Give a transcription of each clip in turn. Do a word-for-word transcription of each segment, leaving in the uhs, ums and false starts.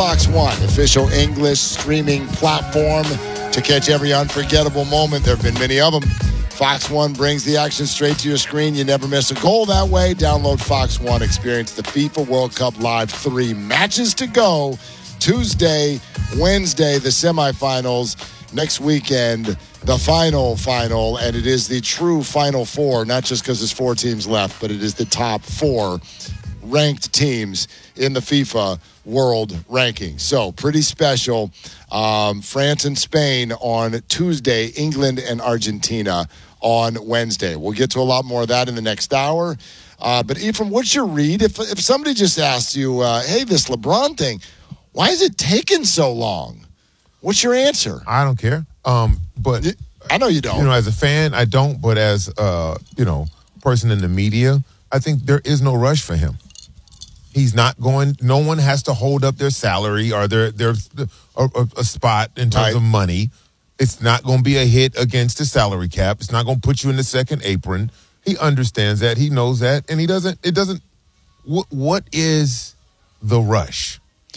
Fox One, official English streaming platform to catch every unforgettable moment. There have been many of them. Fox One brings the action straight to your screen. You never miss a goal that way. Download Fox One. Experience the FIFA World Cup live. Three matches to go. Tuesday, Wednesday, the semifinals. Next weekend, the final final. And it is the true Final Four, not just because there's four teams left, but it is the top four ranked teams in the FIFA World Rankings. So pretty special. Um, France and Spain on Tuesday, England and Argentina on Wednesday. We'll get to a lot more of that in the next hour. Uh, but Ephraim, what's your read? If if somebody just asked you, uh, hey, this LeBron thing, why is it taking so long? What's your answer? I don't care. Um, but I know you don't. You know, as a fan, I don't. But as uh, you know, person in the media, I think there is no rush for him. He's not going. No one has to hold up their salary or their their a, a, a spot in terms right. of money. It's not going to be a hit against the salary cap. It's not going to put you in the second apron. He understands that. He knows that, and he doesn't. It doesn't. What what is the rush?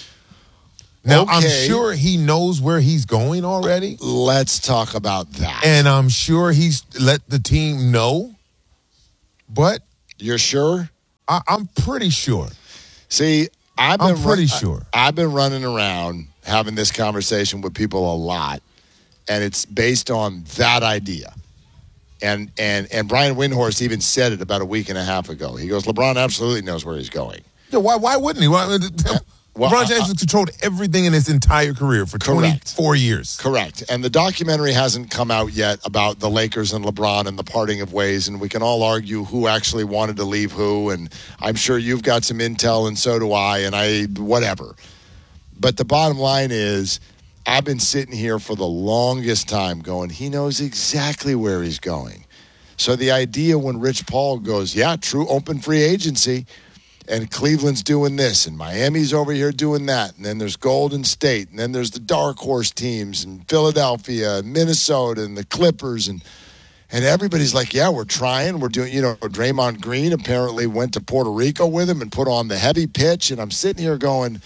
Now okay. I'm sure he knows where he's going already. Let's talk about that. And I'm sure he's let the team know. But you're sure? I, I'm pretty sure. See, I've been I'm pretty run, sure. I, I've been running around having this conversation with people a lot, and it's based on that idea. And and and Brian Windhorst even said it about a week and a half ago. He goes, LeBron absolutely knows where he's going. Yeah, why why wouldn't he? Why, well, LeBron James uh, has controlled everything in his entire career for correct. twenty-four years. Correct. And the documentary hasn't come out yet about the Lakers and LeBron and the parting of ways, and we can all argue who actually wanted to leave who, and I'm sure you've got some intel, and so do I, and I, whatever. But the bottom line is, I've been sitting here for the longest time going, he knows exactly where he's going. So the idea when Rich Paul goes, yeah, true open free agency, and Cleveland's doing this, and Miami's over here doing that, and then there's Golden State, and then there's the dark horse teams, and Philadelphia, and Minnesota, and the Clippers, and and everybody's like, yeah, we're trying, we're doing, you know, Draymond Green apparently went to Puerto Rico with him and put on the heavy pitch, and I'm sitting here going,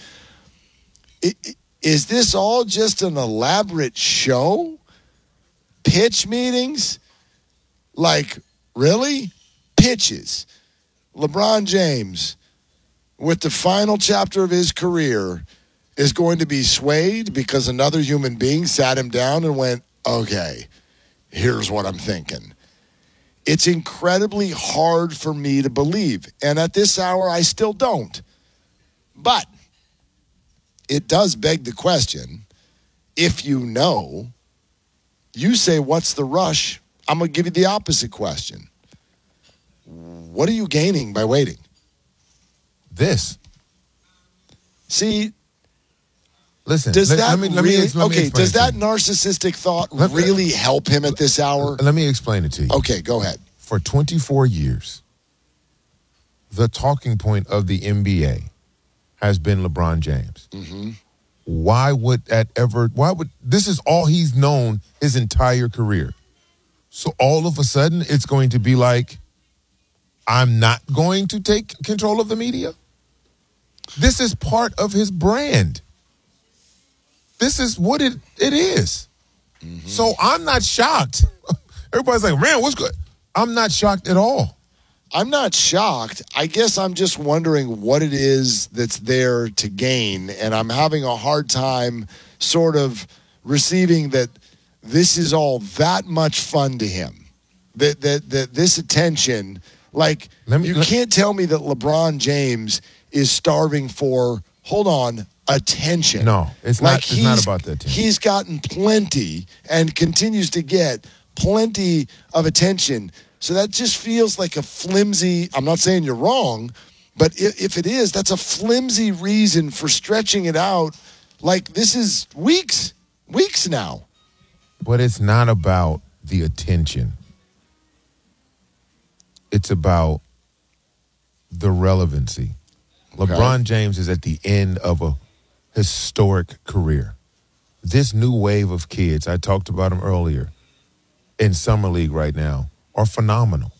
is this all just an elaborate show? Pitch meetings? Like, really? Pitches. LeBron James, with the final chapter of his career, is going to be swayed because another human being sat him down and went, okay, here's what I'm thinking. It's incredibly hard for me to believe. And at this hour, I still don't. But it does beg the question, if you know, you say, what's the rush? I'm going to give you the opposite question. What are you gaining by waiting? This. See, listen. Does let, that let me, let really, me, let me okay? Does that you. narcissistic thought let, really help him at this hour? Let me explain it to you. Okay, go ahead. For twenty-four years, the talking point of the N B A has been LeBron James. Mm-hmm. Why would that ever? Why would this is all he's known his entire career? So all of a sudden, it's going to be like, I'm not going to take control of the media. This is part of his brand. This is what it, it is. Mm-hmm. So I'm not shocked. Everybody's like, man, what's good? I'm not shocked at all. I'm not shocked. I guess I'm just wondering what it is that's there to gain. And I'm having a hard time sort of receiving that this is all that much fun to him. That that that this attention, like, me, you let, can't tell me that LeBron James is starving for, hold on, attention. No, it's like not. It's not about that. Attention. He's gotten plenty and continues to get plenty of attention. So that just feels like a flimsy, I'm not saying you're wrong, but if, if it is, that's a flimsy reason for stretching it out. Like, this is weeks, weeks now. But it's not about the attention. It's about the relevancy. Okay. LeBron James is at the end of a historic career. This new wave of kids, I talked about them earlier, in Summer League right now, are phenomenal.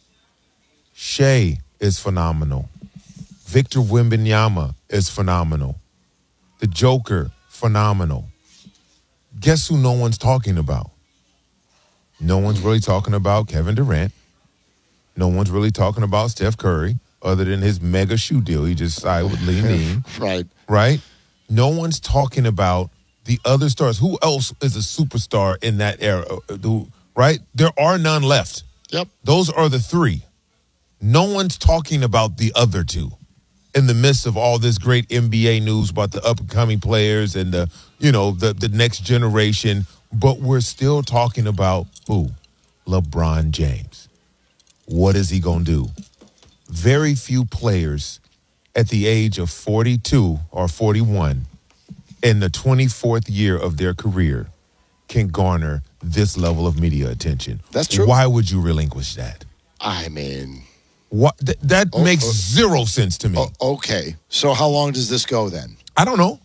Shea is phenomenal. Victor Wembanyama is phenomenal. The Joker, phenomenal. Guess who no one's talking about? No one's really talking about Kevin Durant. No one's really talking about Steph Curry other than his mega shoe deal he just signed with Lee Ning. Right. Right? No one's talking about the other stars. Who else is a superstar in that era? Who, right? There are none left. Yep. Those are the three. No one's talking about the other two in the midst of all this great N B A news about the up-and-coming players and the, you know, the, the next generation. But we're still talking about who? LeBron James. What is he going to do? Very few players at the age of forty-two or forty-one in the twenty-fourth year of their career can garner this level of media attention. That's true. Why would you relinquish that? I mean... What th- That oh, makes uh, zero sense to me. Oh, okay. So how long does this go then? I don't know.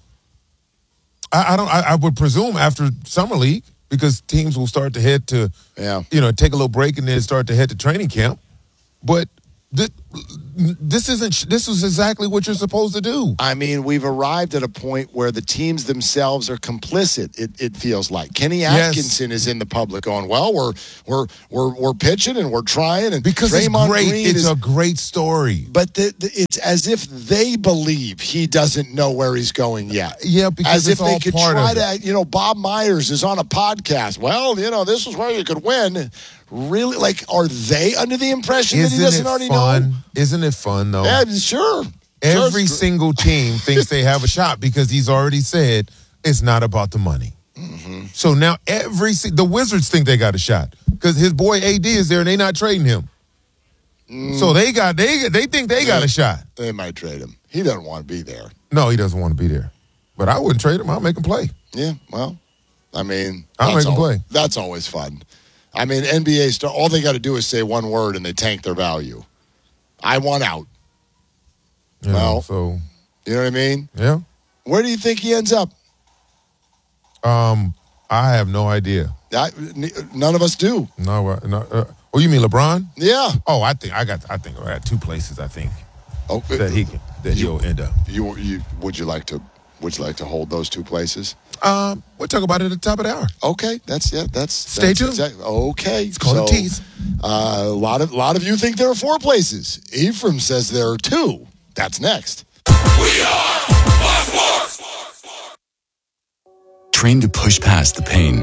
I, I don't. I, I would presume after Summer League because teams will start to head to, yeah. you know, take a little break and then start to head to training camp. But th- this isn't. This is exactly what you're supposed to do. I mean, we've arrived at a point where the teams themselves are complicit. It, it feels like Kenny Atkinson yes. is in the public going, "Well, we're we're we're we're pitching and we're trying." And because Draymond it's great. Green it's is, a great story. But the, the, it's as if they believe he doesn't know where he's going yet. Yeah, because as it's if they all could part try of it. to. You know, Bob Myers is on a podcast. Well, you know, this is where you could win. Really, like, are they under the impression Isn't that he doesn't it already fun? know? Isn't it fun though? Yeah, sure. Every sure. single team thinks they have a shot because he's already said it's not about the money. Mm-hmm. So now every the Wizards think they got a shot because his boy A D is there and they not trading him. Mm. So they got they they think they got yeah, a shot. They might trade him. He doesn't want to be there. No, he doesn't want to be there. But I wouldn't trade him. I'll make him play. Yeah, well, I mean, I'll make him al- play. That's always fun. I mean, N B A star. All they got to do is say one word and they tank their value. I want out. You well, know, so you know what I mean? Yeah. Where do you think he ends up? Um, I have no idea. I, n- none of us do. No, uh, no. Uh, oh, you mean LeBron? Yeah. Oh, I think I got. I think I got two places. I think oh, that he can, that you, he'll end up. You, you would you like to? Would you like to hold those two places? Um, we'll talk about it at the top of the hour. Okay, that's yeah, that's stay that's tuned. Exactly, okay, it's called so, a tease. Uh, a lot of lot of you think there are four places. Ephraim says there are two. That's next. We are Fox Sports. Trained to push past the pain.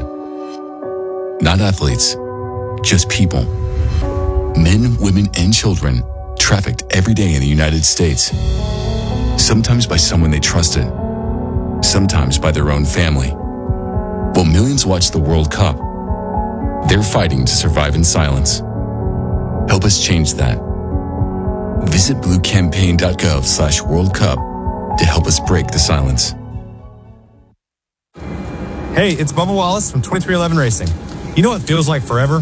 Not athletes, just people. Men, women, and children trafficked every day in the United States. Sometimes by someone they trusted. Sometimes by their own family. While millions watch the World Cup, they're fighting to survive in silence. Help us change that. Visit bluecampaign.gov slash World Cup to help us break the silence. Hey, it's Bubba Wallace from twenty-three eleven Racing. You know what feels like forever?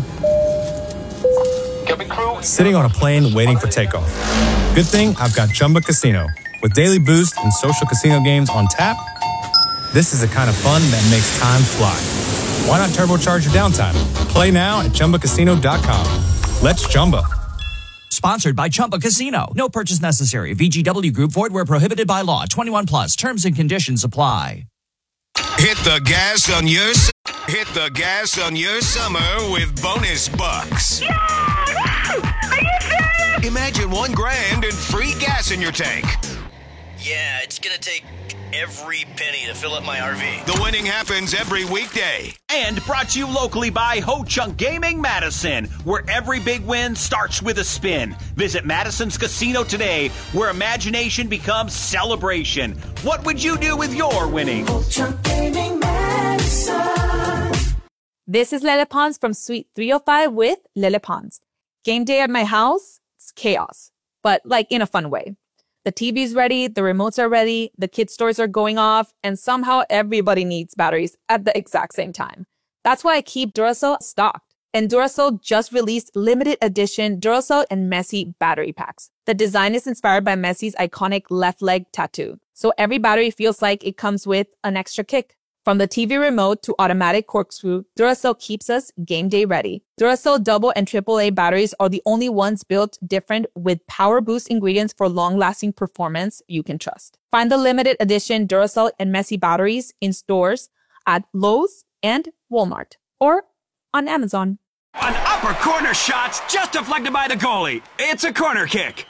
Sitting on a plane waiting for takeoff. Good thing I've got Chumba Casino. With daily boost and social casino games on tap, this is the kind of fun that makes time fly. Why not turbocharge your downtime? Play now at Chumba Casino dot com. Let's Chumba. Sponsored by Chumba Casino. No purchase necessary. V G W Group. Void where prohibited by law. twenty-one plus. Terms and conditions apply. Hit the gas on your hit the gas on your summer with bonus bucks. Yeah! Are you serious? Imagine one grand and free gas in your tank. Yeah, it's gonna take every penny to fill up my R V. The winning happens every weekday. And brought to you locally by Ho Chunk Gaming Madison, where every big win starts with a spin. Visit Madison's Casino today, where imagination becomes celebration. What would you do with your winnings? Ho Chunk Gaming Madison. This is Lele Pons from Suite three oh five with Lele Pons. Game day at my house, it's chaos, but like in a fun way. The T V's ready, the remotes are ready, the kids' toys are going off, and somehow everybody needs batteries at the exact same time. That's why I keep Duracell stocked. And Duracell just released limited edition Duracell and Messi battery packs. The design is inspired by Messi's iconic left leg tattoo. So every battery feels like it comes with an extra kick. From the T V remote to automatic corkscrew, Duracell keeps us game day ready. Duracell double and triple A batteries are the only ones built different with power boost ingredients for long-lasting performance you can trust. Find the limited edition Duracell and Messi batteries in stores at Lowe's and Walmart or on Amazon. An upper corner shot's just deflected by the goalie. It's a corner kick.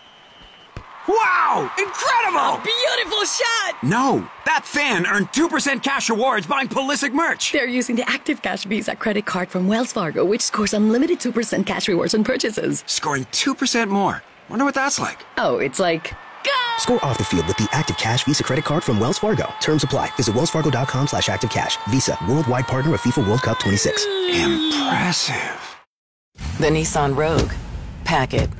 Wow! Incredible! A beautiful shot! No, that fan earned two percent cash rewards buying Pulisic merch. They're using the Active Cash Visa credit card from Wells Fargo, which scores unlimited two percent cash rewards on purchases. Scoring two percent more. Wonder what that's like. Oh, it's like... Go! Score off the field with the Active Cash Visa credit card from Wells Fargo. Terms apply. Visit wellsfargo.com slash active cash. Visa, worldwide partner of FIFA World Cup twenty-six. Impressive. The Nissan Rogue. Pack it.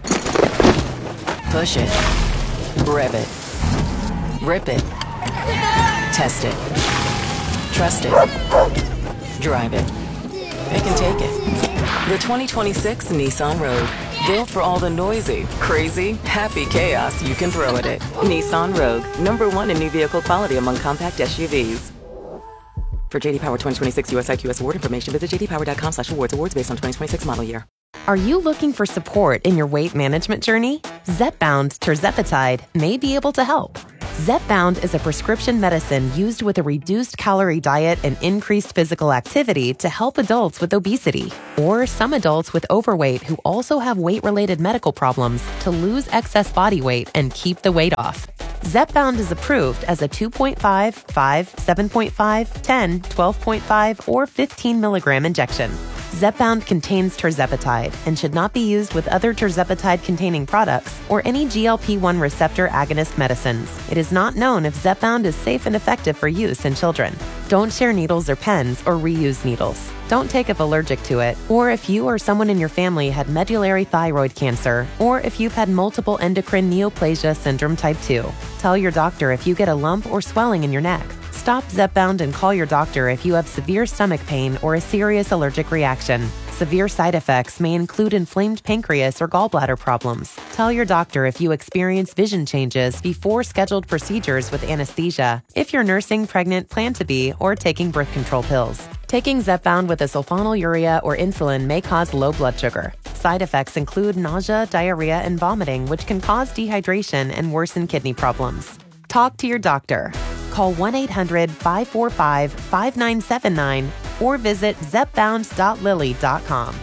Push it. Rev it. Rip it. Test it. Trust it. Drive it. It can take it. The twenty twenty-six Nissan Rogue. Built for all the noisy, crazy, happy chaos you can throw at it. Nissan Rogue. Number one in new vehicle quality among compact S U Vs. For J D Power twenty twenty-six U S I Q S award information, visit j d power dot com slash awards. Awards based on twenty twenty-six model year. Are you looking for support in your weight management journey? Zepbound Tirzepatide may be able to help. Zepbound is a prescription medicine used with a reduced calorie diet and increased physical activity to help adults with obesity or some adults with overweight who also have weight-related medical problems to lose excess body weight and keep the weight off. Zepbound is approved as a two point five, five, seven point five, ten, twelve point five, or fifteen milligram injection. Zepbound contains tirzepatide and should not be used with other tirzepatide-containing products or any G L P one receptor agonist medicines. It is not known if Zepbound is safe and effective for use in children. Don't share needles or pens or reuse needles. Don't take if allergic to it, or if you or someone in your family had medullary thyroid cancer, or if you've had multiple endocrine neoplasia syndrome type two. Tell your doctor if you get a lump or swelling in your neck. Stop Zepbound and call your doctor if you have severe stomach pain or a serious allergic reaction. Severe side effects may include inflamed pancreas or gallbladder problems. Tell your doctor if you experience vision changes before scheduled procedures with anesthesia, if you're nursing, pregnant, plan to be, or taking birth control pills. Taking Zepbound with a sulfonylurea or insulin may cause low blood sugar. Side effects include nausea, diarrhea, and vomiting, which can cause dehydration and worsen kidney problems. Talk to your doctor. Call one eight hundred, five four five, five nine seven nine or visit zepbound dot lilly dot com.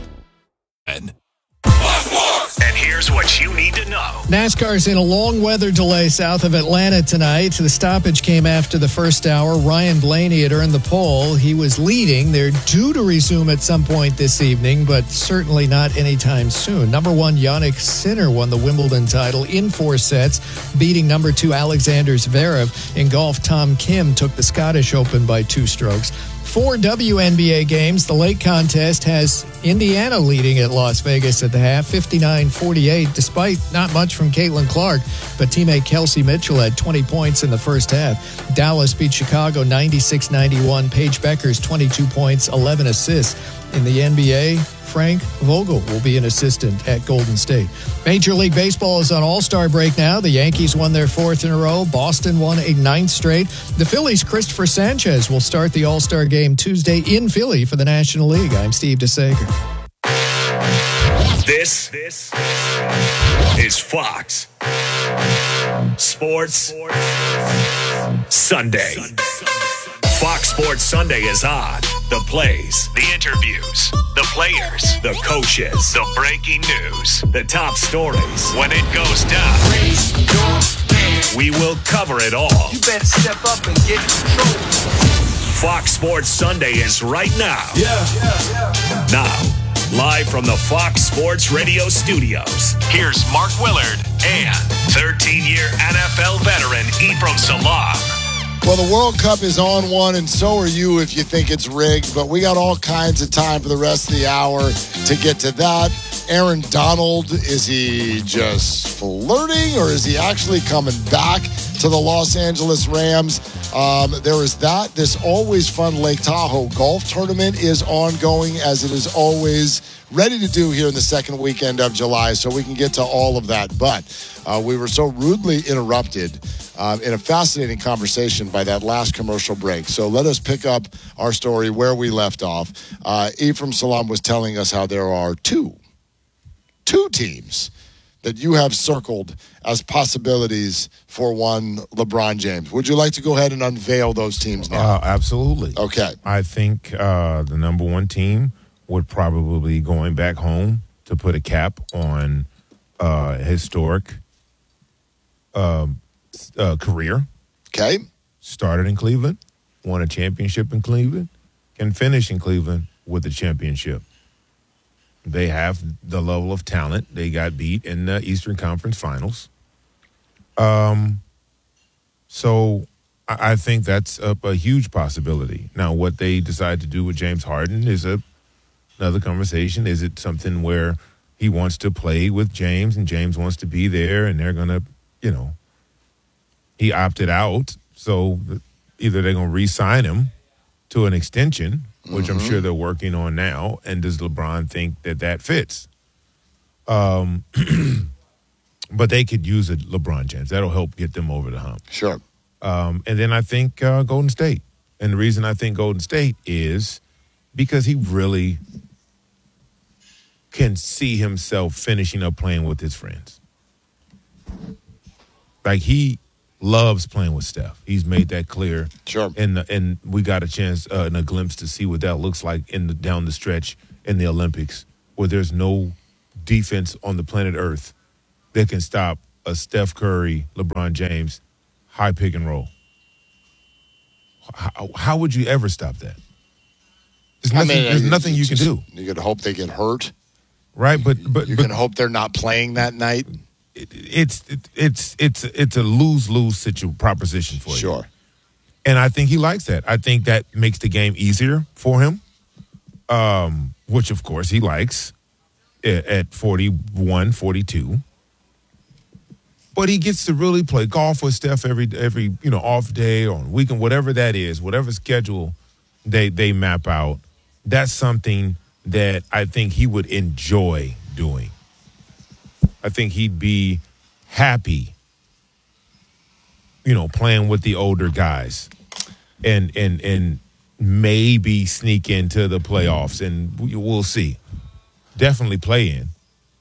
And here's what you need to know. NASCAR's in a long weather delay south of Atlanta tonight. The stoppage came after the first hour. Ryan Blaney had earned the pole. He was leading. They're due to resume at some point this evening, but certainly not anytime soon. Number one, Yannick Sinner won the Wimbledon title in four sets, beating number two, Alexander Zverev. In golf, Tom Kim took the Scottish Open by two strokes. Four W N B A games. The late contest has Indiana leading at Las Vegas at the half, fifty-nine forty-eight, despite not much from Caitlin Clark. But teammate Kelsey Mitchell had twenty points in the first half. Dallas beat Chicago ninety-six ninety-one. Paige Beckers, twenty-two points, eleven assists. In the N B A, Frank Vogel will be an assistant at Golden State. Major League Baseball is on All-Star break now. The Yankees won their fourth in a row. Boston won a ninth straight. The Phillies' Christopher Sanchez will start the All-Star game Tuesday in Philly for the National League. I'm Steve DeSager. This, this is Fox Sports Sunday. Fox Sports Sunday is on. The plays, the interviews, the players, the coaches, the breaking news, the top stories. When it goes down, we will cover it all. You better step up and get control. Fox Sports Sunday is right now. Yeah. yeah, yeah. Now, live from the Fox Sports Radio studios, here's Mark Willard and thirteen-year N F L veteran Ephraim Salaam. Well, the World Cup is on one, and so are you if you think it's rigged. But we got all kinds of time for the rest of the hour to get to that. Aaron Donald, is he just flirting, or is he actually coming back to the Los Angeles Rams? Um, there is that. This always fun Lake Tahoe golf tournament is ongoing, as it is always ready to do here in the second weekend of July, so we can get to all of that. But uh, we were so rudely interrupted um, in a fascinating conversation by that last commercial break. So let us pick up our story where we left off. Uh, Ephraim Salam was telling us how there are two, two teams that you have circled as possibilities for one LeBron James. Would you like to go ahead and unveil those teams now? Uh, absolutely. Okay. I think uh, the number one team would probably be going back home to put a cap on uh, historic uh, uh, career. Okay. Started in Cleveland, won a championship in Cleveland, can finish in Cleveland with a championship. They have the level of talent. They got beat in the Eastern Conference Finals. Um, so I, I think that's a, a huge possibility. Now, what they decide to do with James Harden is a, another conversation. Is it something where he wants to play with James and James wants to be there and they're going to, you know, he opted out. So either they're going to re-sign him to an extension, which mm-hmm. I'm sure they're working on now. And does LeBron think that that fits? Um, but they could use a LeBron James. That'll help get them over the hump. Sure. Um, and then I think uh, Golden State. And the reason I think Golden State is because he really can see himself finishing up playing with his friends. Like he loves playing with Steph. He's made that clear. Sure. And and we got a chance uh, and a glimpse to see what that looks like in the down the stretch in the Olympics, where there's no defense on the planet Earth that can stop a Steph Curry, LeBron James high pick and roll. How, how would you ever stop that? There's nothing, I mean, there's nothing you just, can do. You could hope they get hurt. Right, but but you but, can hope they're not playing that night. It, it's it, it's it's it's a lose-lose situ proposition for you. Sure. And I think he likes that. I think that makes the game easier for him, um, which of course he likes at, at forty-one, forty-two. But he gets to really play golf with Steph every every you know off day or weekend, whatever that is, whatever schedule they they map out. That's something that I think he would enjoy doing. I think he'd be happy, you know, playing with the older guys and and and maybe sneak into the playoffs, and we'll see. Definitely play in.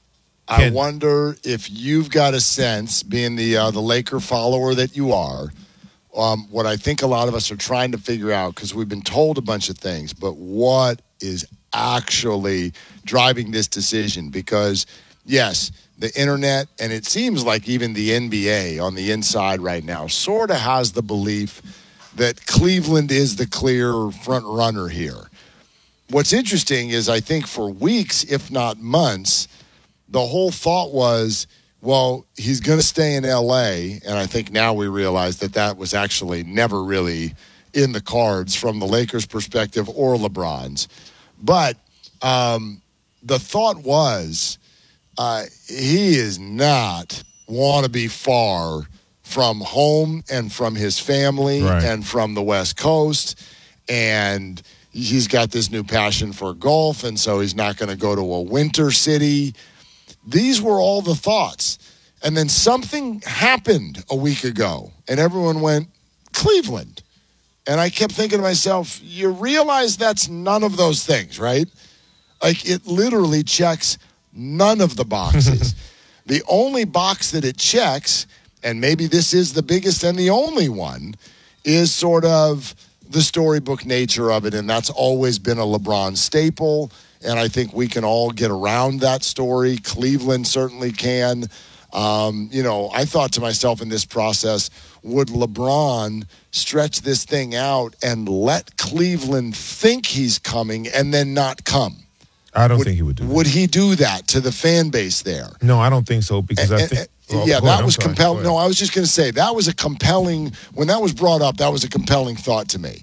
I wonder if you've got a sense, being the uh, the Laker follower that you are, um, what I think a lot of us are trying to figure out, because we've been told a bunch of things, but what is actually driving this decision? Because, yes, the internet, and it seems like even the N B A on the inside right now, sort of has the belief that Cleveland is the clear front runner here. What's interesting is I think for weeks, if not months, the whole thought was, well, he's going to stay in L A, and I think now we realize that that was actually never really in the cards from the Lakers' perspective or LeBron's. But um, the thought was uh, he is not want to be far from home and from his family right. and from the West Coast, and he's got this new passion for golf, and so he's not going to go to a winter city. These were all the thoughts. And then something happened a week ago, and everyone went, Cleveland. And I kept thinking to myself, you realize that's none of those things, right? Like, it literally checks none of the boxes. The only box that it checks, and maybe this is the biggest and the only one, is sort of the storybook nature of it, and that's always been a LeBron staple. And I think we can all get around that story. Cleveland certainly can. Um, you know, I thought to myself in this process, would LeBron stretch this thing out and let Cleveland think he's coming and then not come? I don't would, think he would do that. Would he do that to the fan base there? No, I don't think so, because and, I think... And, oh, yeah, that ahead, was compelling. No, I was just going to say, that was a compelling... When that was brought up, that was a compelling thought to me.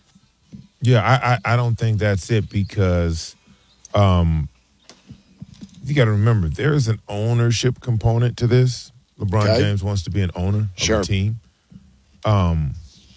Yeah, I, I, I don't think that's it, because... Um, you got to remember, there is an ownership component to this. LeBron okay. James wants to be an owner of sure. a team. Um,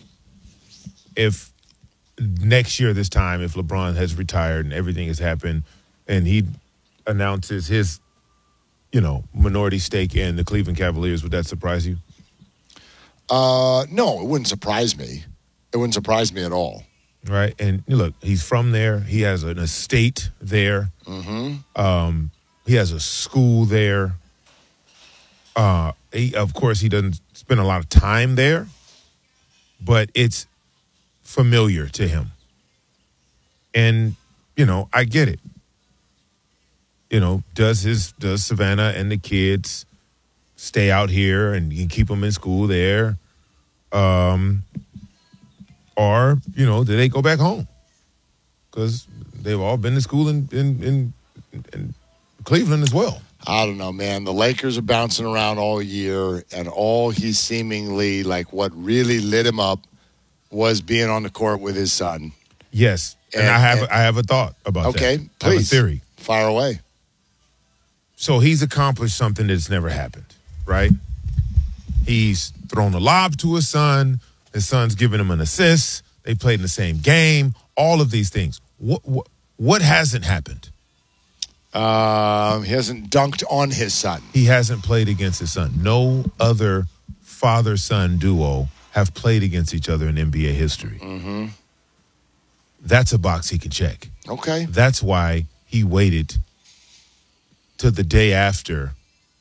if next year this time, if LeBron has retired and everything has happened, and he announces his, you know, minority stake in the Cleveland Cavaliers, would that surprise you? Uh, no, it wouldn't surprise me. It wouldn't surprise me at all. Right, and look, he's from there. He has an estate there. Mm-hmm. Um, he has a school there. Uh, he, of course, he doesn't spend a lot of time there, but it's familiar to him. And, you know, I get it. You know, does his does Savannah and the kids stay out here and you can keep them in school there? Um, or, you know, do they go back home? Because they've all been to school in, in, in, in Cleveland as well. I don't know, man. The Lakers are bouncing around all year, and all he seemingly, like, what really lit him up was being on the court with his son. Yes, and, And- I have and- I have a thought about Okay, that. I have a please. theory. Fire away. So he's accomplished something that's never happened, right? He's thrown a lob to his son. His son's given him an assist. They played in the same game. All of these things. What what, what hasn't happened? Um, he hasn't dunked on his son. He hasn't played against his son. No other father-son duo have played against each other in N B A history. Mm-hmm. That's a box he can check. Okay. That's why he waited to the day after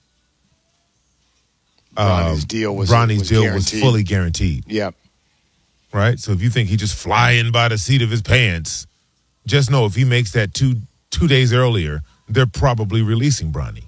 Bronny's uh, deal was Bronny's was deal guaranteed. was fully guaranteed. Yep. Right? So if you think he just flying by the seat of his pants, just know if he makes that two two days earlier, they're probably releasing Bronny.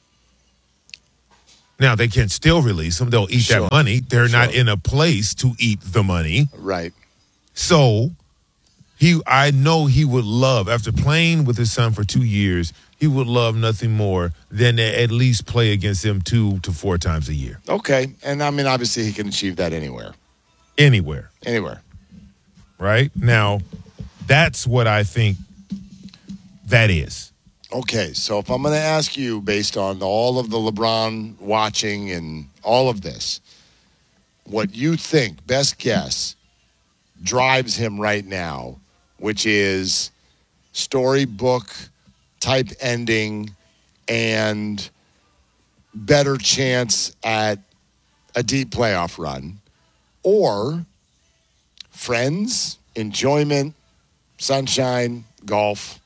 Now, they can still release him. They'll eat Sure. that money. They're not Sure. in a place to eat the money. Right. So he, I know he would love, after playing with his son for two years, he would love nothing more than to at least play against him two to four times a year. Okay. And, I mean, obviously he can achieve that anywhere. Anywhere. Anywhere. Right? Now, that's what I think that is. Okay, so if I'm going to ask you, based on all of the LeBron watching and all of this, what you think, best guess, drives him right now, which is storybook type ending and better chance at a deep playoff run, or friends, enjoyment, sunshine, golf.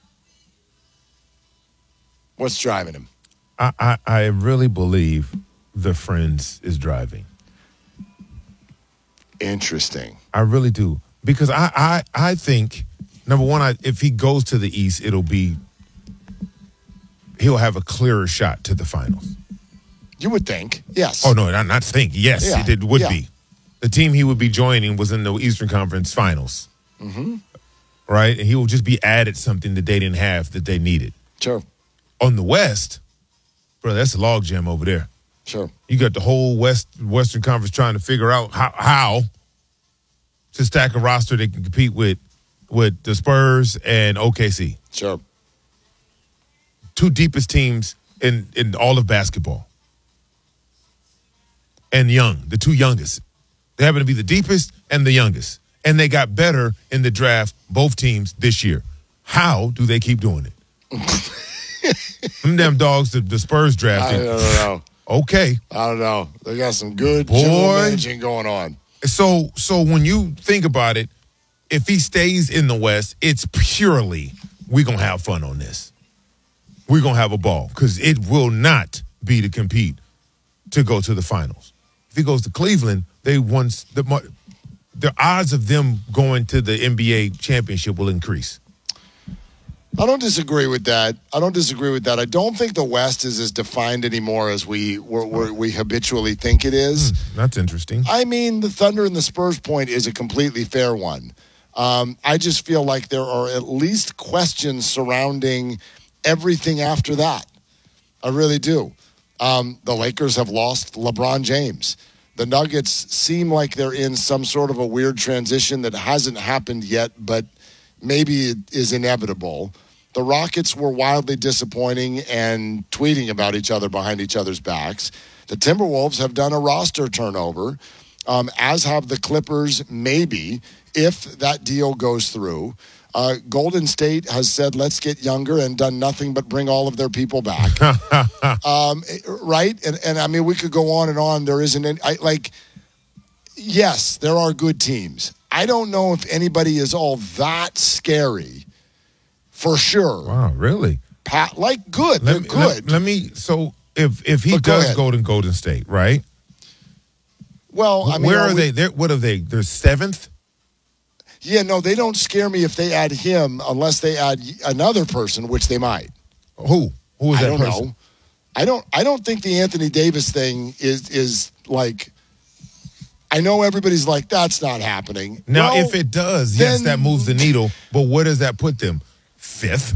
What's driving him? I, I, I really believe the Friends is driving. Interesting. I really do. Because I, I, I think, number one, I, if he goes to the East, it'll be, he'll have a clearer shot to the finals. You would think, yes. Oh, no, not, not think. Yes, Yeah, it, it would yeah. be. The team he would be joining was in the Eastern Conference Finals, Mm-hmm. right? And he will just be added something that they didn't have that they needed. Sure. On the West, bro, that's a logjam over there. Sure. You got the whole West Western Conference trying to figure out how, how to stack a roster that can compete with with the Spurs and O K C. Sure. Two deepest teams in, in all of basketball. And young, the two youngest. They happen to be the deepest and the youngest. And they got better in the draft, both teams, this year. How do they keep doing it? Them damn dogs, the, the Spurs I drafted. don't know. Okay. I don't know. They got some good Boy. general managing going on. So, so when you think about it, if he stays in the West, it's purely we're going to have fun on this. We're going to have a ball because it will not be to compete to go to the finals. If he goes to Cleveland, they once the the odds of them going to the N B A championship will increase. I don't disagree with that. I don't disagree with that. I don't think the West is as defined anymore as we we're, we're, we habitually think it is. Hmm, that's interesting. I mean, the Thunder and the Spurs point is a completely fair one. Um, I just feel like there are at least questions surrounding everything after that. I really do. Um, the Lakers have lost LeBron James. The Nuggets seem like they're in some sort of a weird transition that hasn't happened yet, but maybe it is inevitable. The Rockets were wildly disappointing and tweeting about each other behind each other's backs. The Timberwolves have done a roster turnover, um, as have the Clippers, maybe, if that deal goes through. Uh, Golden State has said, let's get younger, and done nothing but bring all of their people back. um, right? And, and I mean, we could go on and on. There isn't any, I, like, yes, there are good teams. I don't know if anybody is all that scary for sure. Wow, really? Pat, like good. Let They're me, good. Let, let me, so if if he But go does ahead. go to Golden State, right? Well, I mean, where are are we- they? They're, what are they? They're seventh? Yeah, no, they don't scare me if they add him unless they add another person, which they might. Who? Who is I that don't person? know. I don't. I don't think the Anthony Davis thing is is like. I know everybody's like that's not happening. Now, Well, if it does, yes, then- that moves the needle. But where does that put them? Fifth?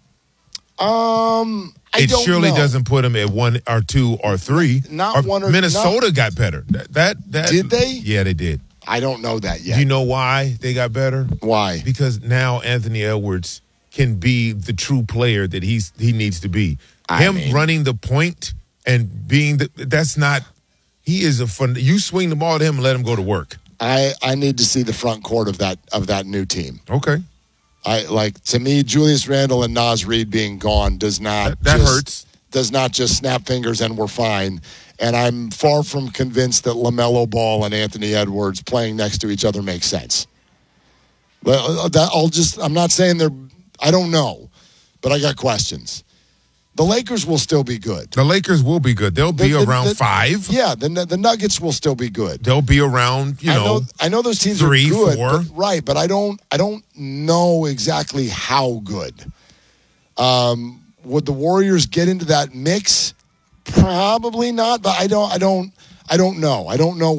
Um, I It don't surely know. doesn't put them at one or two or three. Not Or one or- Minnesota not- got better. That, that that Did they? Yeah, they did. I don't know that yet. Do you know why they got better? Why? Because now Anthony Edwards can be the true player that he's he needs to be. I Him mean- running the point and being the that's not. He is a fun. You swing the ball to him and let him go to work. I, I need to see the front court of that of that new team. Okay, I like to me Julius Randle and Naz Reid being gone does not that, that just, hurts. does not just snap fingers and we're fine. And I'm far from convinced that LaMelo Ball and Anthony Edwards playing next to each other makes sense. Well, that I'll just I'm not saying they're I don't know, but I got questions. The Lakers will still be good. The Lakers will be good. They'll be The- the- around the- five. Yeah, the the Nuggets will still be good. They'll be around. You I know, know I know those teams three, are good, four. but- right? But I don't I don't know exactly how good. Um, would the Warriors get into that mix? Probably not. But I don't I don't I don't know. I don't know